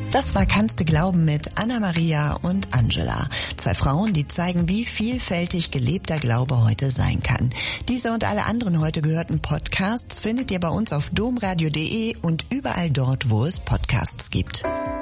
Das war Kannst du glauben mit Anna-Maria und Angela. 2 Frauen, die zeigen, wie vielfältig gelebter Glaube heute sein kann. Diese und alle anderen heute gehörten Podcasts findet ihr bei uns auf domradio.de und überall dort, wo es Podcasts gibt.